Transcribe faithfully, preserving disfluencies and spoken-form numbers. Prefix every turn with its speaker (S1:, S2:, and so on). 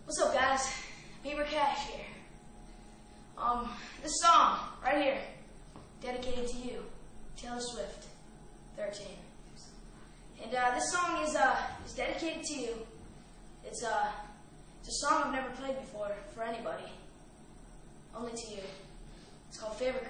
S1: What's up, guys? Beaver Cash here. Um, this song right here, dedicated to you, Taylor Swift, thirteen. And uh, this song is uh is dedicated to you. It's uh it's a song I've never played before for anybody, only to you. It's called Favorite